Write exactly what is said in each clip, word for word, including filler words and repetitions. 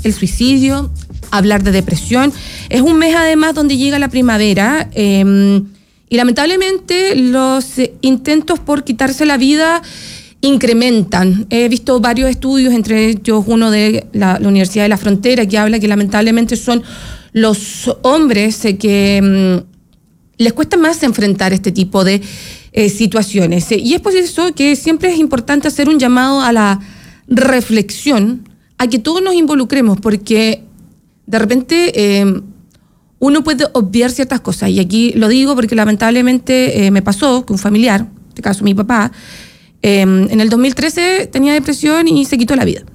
el suicidio, hablar de depresión. Es un mes además donde llega la primavera eh, y lamentablemente los eh, intentos por quitarse la vida incrementan. He visto varios estudios, entre ellos uno de la, la Universidad de la Frontera, que habla que lamentablemente son los hombres eh, que mm, les cuesta más enfrentar este tipo de eh, situaciones. Y es por eso que siempre es importante hacer un llamado a la reflexión, a que todos nos involucremos, porque de repente eh, uno puede obviar ciertas cosas. Y aquí lo digo porque lamentablemente eh, me pasó que un familiar, en este caso mi papá, eh, en el dos mil trece tenía depresión y se quitó la vida.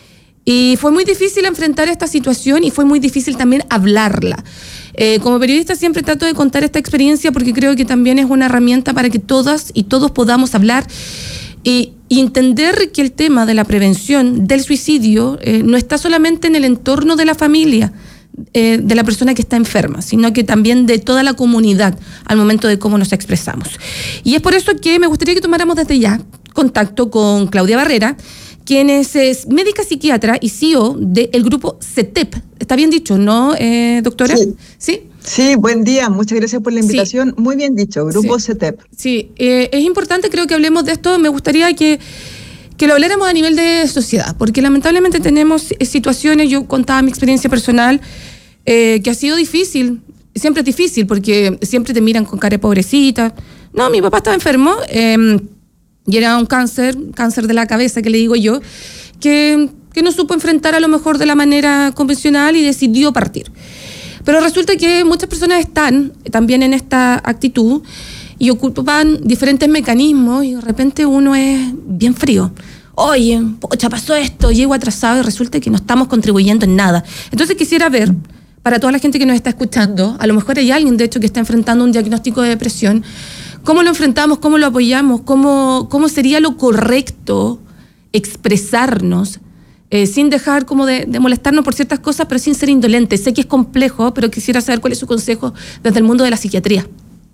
Y fue muy difícil enfrentar esta situación y fue muy difícil también hablarla. Eh, como periodista siempre trato de contar esta experiencia porque creo que también es una herramienta para que todas y todos podamos hablar y, y entender que el tema de la prevención del suicidio eh, no está solamente en el entorno de la familia, eh, de la persona que está enferma, sino que también de toda la comunidad al momento de cómo nos expresamos. Y es por eso que me gustaría que tomáramos desde ya contacto con Claudia Barrera, quien es, es médica psiquiatra y C E O del grupo CETEP. ¿Está bien dicho, no, eh, doctora? Sí. ¿Sí? Sí, buen día. Muchas gracias por la invitación. Sí. Muy bien dicho, grupo sí. CETEP. Sí, eh, es importante, creo que hablemos de esto. Me gustaría que, que lo habláramos a nivel de sociedad, porque lamentablemente tenemos situaciones, yo contaba mi experiencia personal, eh, que ha sido difícil. Siempre es difícil, porque siempre te miran con cara de pobrecita. No, mi papá estaba enfermo, eh, y era un cáncer, cáncer de la cabeza que le digo yo, que, que no supo enfrentar a lo mejor de la manera convencional y decidió partir. Pero resulta que muchas personas están también en esta actitud y ocupan diferentes mecanismos y de repente uno es bien frío. Oye, pocha, pasó esto, llego atrasado y resulta que no estamos contribuyendo en nada. Entonces quisiera ver, para toda la gente que nos está escuchando, a lo mejor hay alguien de hecho que está enfrentando un diagnóstico de depresión, ¿cómo lo enfrentamos? ¿Cómo lo apoyamos? ¿Cómo, cómo sería lo correcto expresarnos eh, sin dejar como de, de molestarnos por ciertas cosas, pero sin ser indolentes? Sé que es complejo, pero quisiera saber cuál es su consejo desde el mundo de la psiquiatría.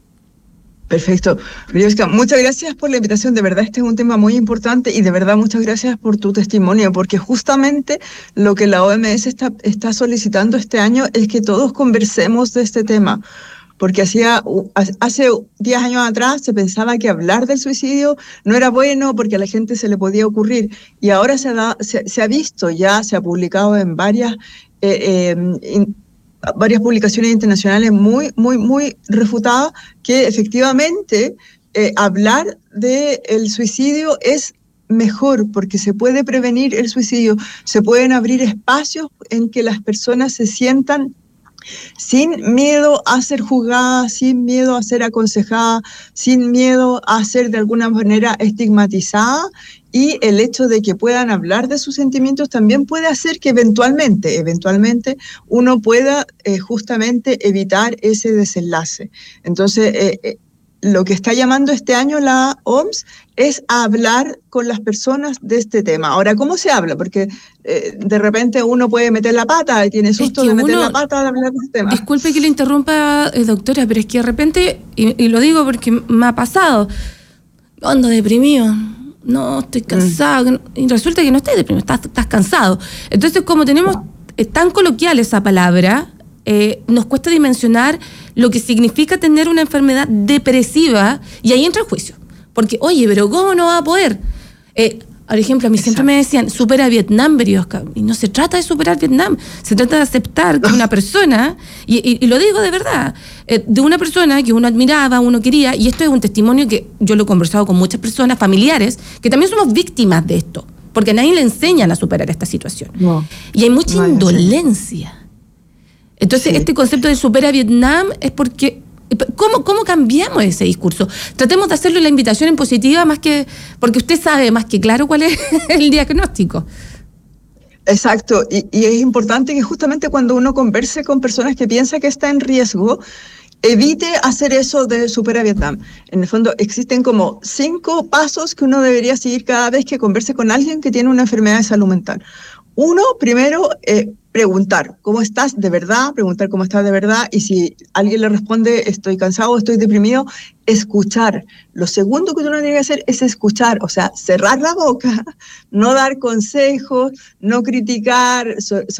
Perfecto. Briosca, muchas gracias por la invitación. De verdad, este es un tema muy importante y de verdad muchas gracias por tu testimonio, porque justamente lo que la O M S está, está solicitando este año es que todos conversemos de este tema. Porque hacía, hace diez años atrás se pensaba que hablar del suicidio no era bueno porque a la gente se le podía ocurrir. Y ahora se, da, se, se ha visto ya, se ha publicado en varias, eh, eh, in, varias publicaciones internacionales muy, muy, muy refutadas que efectivamente eh, hablar del suicidio es mejor porque se puede prevenir el suicidio, se pueden abrir espacios en que las personas se sientan sin miedo a ser juzgada, sin miedo a ser aconsejada, sin miedo a ser de alguna manera estigmatizada, y el hecho de que puedan hablar de sus sentimientos también puede hacer que eventualmente, eventualmente uno pueda eh, justamente evitar ese desenlace. Entonces, eh, eh, lo que está llamando este año la O M S es a hablar con las personas de este tema. Ahora, ¿cómo se habla? Porque eh, de repente uno puede meter la pata y tiene susto es que de meter uno, la pata de hablar de este tema. Disculpe que le interrumpa, eh, doctora, pero es que de repente, y, y lo digo porque me ha pasado, ando deprimido, no, estoy cansado, mm. y resulta que no estás deprimido, estás, estás cansado. Entonces, como tenemos eh, tan coloquial esa palabra, eh, nos cuesta dimensionar lo que significa tener una enfermedad depresiva, y ahí entra el juicio. Porque, oye, pero ¿cómo no va a poder? Eh, por ejemplo, a mí siempre me decían, supera Vietnam, Briosca. Y no se trata de superar Vietnam, se trata de aceptar que una persona, y, y, y lo digo de verdad, eh, de una persona que uno admiraba, uno quería, y esto es un testimonio que yo lo he conversado con muchas personas, familiares, que también somos víctimas de esto, porque a nadie le enseñan a superar esta situación. No, y hay mucha no indolencia. Entonces, sí. Este concepto de supera Vietnam es porque, ¿cómo, ¿cómo cambiamos ese discurso? Tratemos de hacerlo la invitación en positiva, más que, porque usted sabe más que claro cuál es el diagnóstico. Exacto, y, y es importante que justamente cuando uno converse con personas que piensa que está en riesgo, evite hacer eso de supera Vietnam. En el fondo existen como cinco pasos que uno debería seguir cada vez que converse con alguien que tiene una enfermedad de salud mental. Uno, primero, eh, preguntar cómo estás de verdad, preguntar cómo estás de verdad, y si alguien le responde estoy cansado, estoy deprimido, escuchar. Lo segundo que uno tiene que hacer es escuchar, o sea, cerrar la boca, no dar consejos, no criticar, so,